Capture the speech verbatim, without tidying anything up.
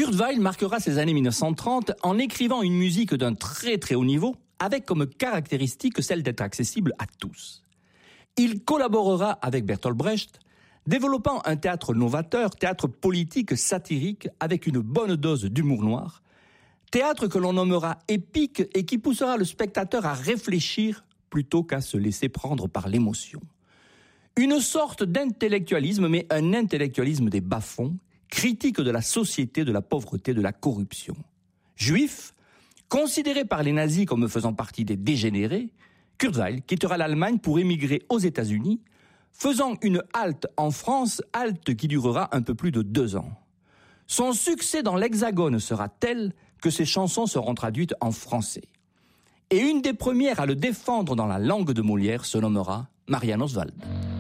Kurt Weill marquera ces années mille neuf cent trente en écrivant une musique d'un très très haut niveau, avec comme caractéristique celle d'être accessible à tous. Il collaborera avec Bertolt Brecht, développant un théâtre novateur, théâtre politique satirique avec une bonne dose d'humour noir, théâtre que l'on nommera épique et qui poussera le spectateur à réfléchir plutôt qu'à se laisser prendre par l'émotion. Une sorte d'intellectualisme, mais un intellectualisme des bas-fonds, critique de la société, de la pauvreté, de la corruption. Juif, considéré par les nazis comme faisant partie des dégénérés, Kurt Weill quittera l'Allemagne pour émigrer aux États-Unis, faisant une halte en France, halte qui durera un peu plus de deux ans. Son succès dans l'Hexagone sera tel que ses chansons seront traduites en français. Et une des premières à le défendre dans la langue de Molière se nommera Marianne Oswald.